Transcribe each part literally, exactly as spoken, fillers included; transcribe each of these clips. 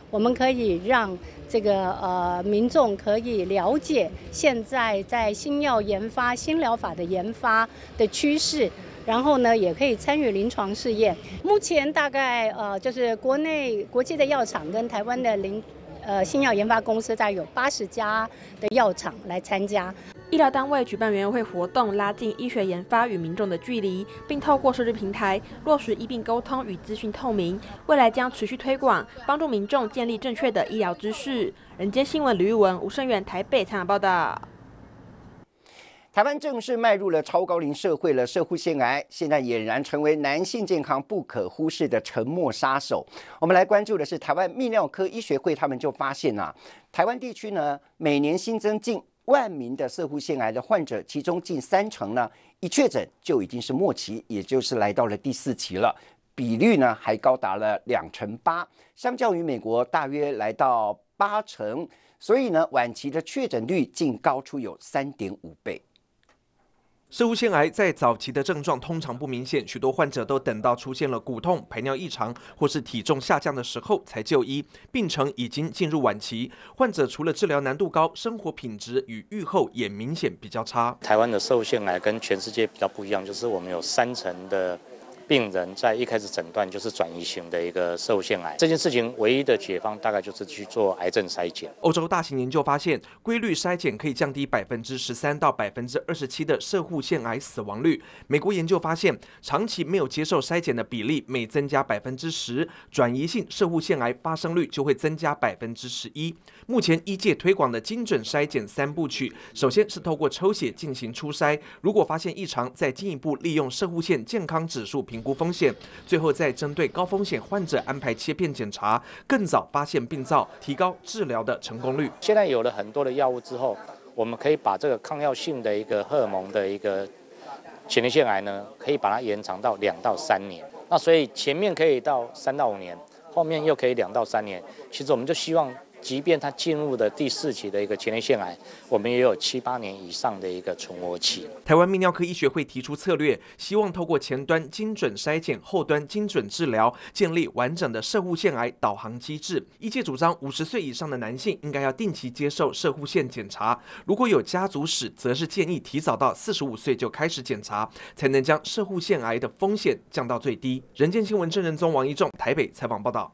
我们可以让这个呃民众可以了解现在在新药研发、新疗法的研发的趋势。然后呢，也可以参与临床试验。目前大概呃，就是国内国际的药厂跟台湾的临呃新药研发公司，大概有八十家的药厂来参加。 医疗单位举办园游会活动，拉近医学研发与民众的距离，并透过数据平台落实医病沟通与资讯透明。未来将持续推广，帮助民众建立正确的医疗知识。人间新闻吕玉文、吴胜元台北采访报道。 台湾正式迈入了超高龄社会了，摄护腺癌现在俨然成为男性健康不可忽视的沉默杀手。我们来关注的是台湾泌尿科医学会，他们就发现啊，台湾地区呢每年新增近万名的摄护腺癌的患者，其中近三成呢一确诊就已经是末期，也就是来到了第四期了，比率呢还高达了两成八，相较于美国大约来到八成，所以呢晚期的确诊率竟高出有三点五倍。 摄护腺癌在早期的症状通常不明显，许多患者都等到出现了骨痛、排尿异常或是体重下降的时候才就医，病程已经进入晚期。患者除了治疗难度高，生活品质与预后也明显比较差。 台湾的摄护腺癌跟全世界比较不一样，就是我们有三成的病人在一开始诊断就是转移型的一个摄护腺癌，这件事情唯一的解方大概就是去做癌症筛检。 欧洲大型研究发现，规律筛检可以降低百分之十三到百分之二十七的摄护腺癌死亡率。美国研究发现，长期没有接受筛检的比例每增加百分之十，转移性摄护腺癌发生率就会增加百分之十一。目前医界推广的精准筛检三部曲，首先是透过抽血进行初筛，如果发现异常，再进一步利用摄护腺健康指数评估风险，最后再针对高风险患者安排切片检查，更早发现病灶，提高治疗的成功率。 现在有了很多的药物之后，我们可以把这个抗药性的一个荷尔蒙的一个前列腺癌呢，可以把它延长到两到三年。那所以前面可以到三到五年，后面又可以两到三年。其实我们就希望，即便它进入的第四期的一个前列腺癌，我们也有七八年以上的一个存活期。 台湾泌尿科医学会提出策略，希望透过前端精准筛检，后端精准治疗，建立完整的摄护腺癌导航机制。医界主张五十岁以上的男性应该要定期接受摄护腺检查，如果有家族史，则是建议提早到四十五岁就开始检查，才能将摄护腺癌的风险降到最低。人间新闻郑仁宗、王一仲台北采访报道。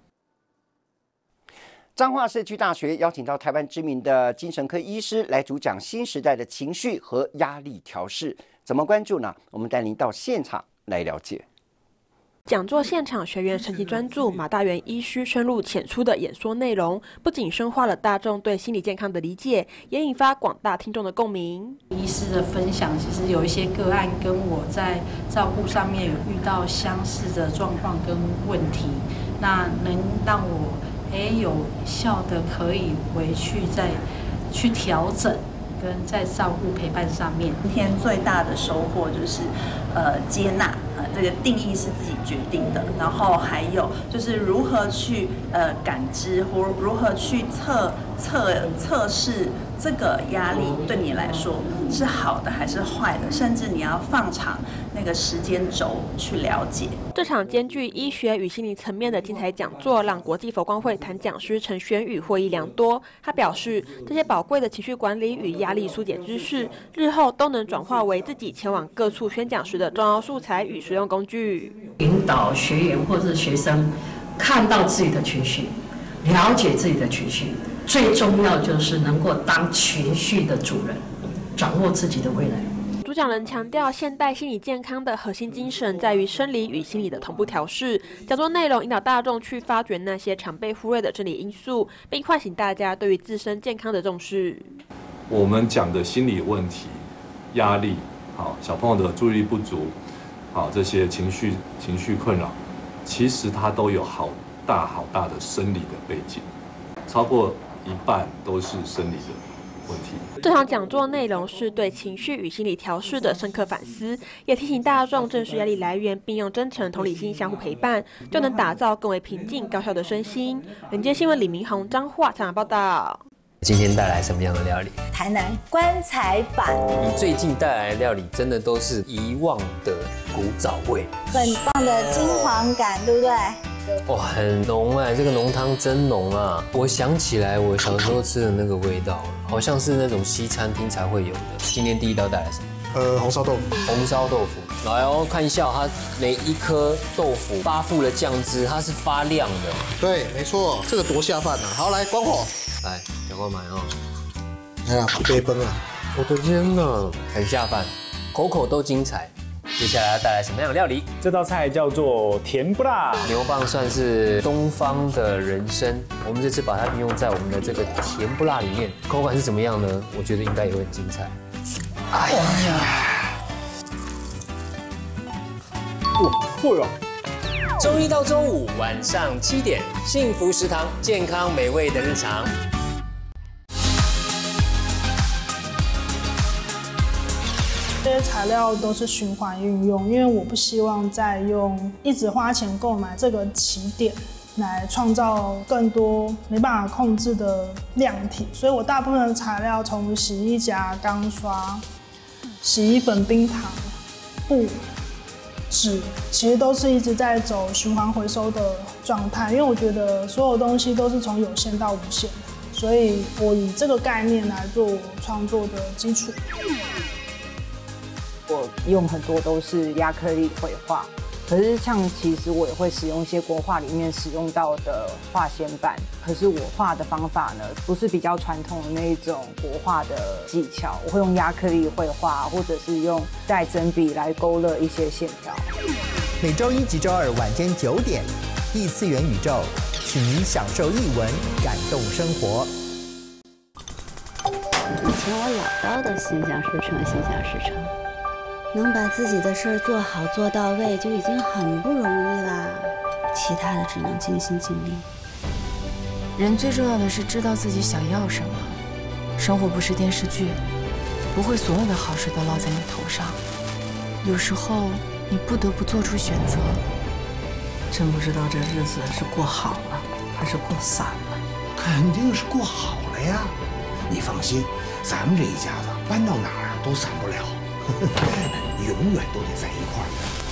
彰化社区大学邀请到台湾知名的精神科医师来主讲新时代的情绪和压力调试，怎么关注呢？我们带您到现场来了解。 讲座现场，学员神情专注，马大元医师深入浅出的演说内容，不仅深化了大众对心理健康的理解，也引发广大听众的共鸣。 医师的分享，其实有一些个案跟我在照顾上面有遇到相似的状况跟问题，那能让我诶有效的可以回去再去调整，跟在照顾陪伴上面。 今天最大的收获就是，呃，接纳，呃，这个定义是自己决定的，然后还有就是如何去呃感知或如何去测测测试这个压力对你来说是好的还是坏的，甚至你要放长那个时间轴去了解。 这场兼具医学与心理层面的精彩讲座，让国际佛光会谈讲师陈轩宇获益良多。他表示，这些宝贵的情绪管理与压力疏解知识，日后都能转化为自己前往各处宣讲时的重要素材与实用工具。 引导学员或者学生看到自己的情绪，了解自己的情绪，最重要就是能够当情绪的主人，掌握自己的未来。 主讲人强调，现代心理健康的核心精神在于生理与心理的同步调试。讲座内容引导大众去发掘那些常被忽略的生理因素，并唤醒大家对于自身健康的重视。 我们讲的心理问题、压力，好，小朋友的注意力不足，好，这些情绪情绪困扰，其实它都有好大好大的生理的背景，超过一半都是生理的问题。 这场讲座内容是对情绪与心理调试的深刻反思，也提醒大众正视压力来源，并用真诚同理心相互陪伴，就能打造更为平静高效的身心。人间新闻李明宏、彰化采访报道。 今天带来什么样的料理？ 台南棺材板。 你最近带来的料理真的都是遗忘的古早味， 很棒的金黄感，对不对？ 哇，很浓哎，这个浓汤真浓啊！我想起来我小时候吃的那个味道，好像是那种西餐厅才会有的。今天第一道带来什么？ 呃，红烧豆腐。 红烧豆腐，来哦，看一下它每一颗豆腐发附的酱汁，它是发亮的。 对，没错，这个多下饭啊！好，来关火， 来，赶快买哦。 哎呀，别崩啊！ 我的天哪，很下饭，口口都精彩。接下来要带来什么样的料理？ 这道菜叫做甜不辣牛蒡，算是东方的人参。我们这次把它运用在我们的这个甜不辣里面，口感是怎么样呢？我觉得应该也会很精彩。哎呀， 哇，会啊！ 周一到周五晚上七点，幸福食堂，健康美味的日常。 这些材料都是循环运用，因为我不希望再用一直花钱购买这个起点来创造更多没办法控制的量体，所以我大部分的材料从洗衣夹、钢刷、洗衣粉、冰糖、布、纸，其实都是一直在走循环回收的状态，因为我觉得所有东西都是从有限到无限的，所以我以这个概念来做我创作的基础。 我用很多都是亚克力绘画，可是像其实我也会使用一些国画里面使用到的画线板，可是我画的方法呢，不是比较传统的那一种国画的技巧，我会用亚克力绘画，或者是用带针笔来勾勒一些线条。 每周一及周二晚间九点，异次元宇宙，请您享受艺文，感动生活。 以前我老叨的心想事成，心想事成。能把自己的事儿做好做到位就已经很不容易啦，其他的只能尽心尽力。 人最重要的是知道自己想要什么。生活不是电视剧，不会所有的好事都落在你头上。有时候你不得不做出选择。 真不知道这日子是过好了还是过散了。 肯定是过好了呀！你放心，咱们这一家子搬到哪儿都散不了。永远都得在一块儿。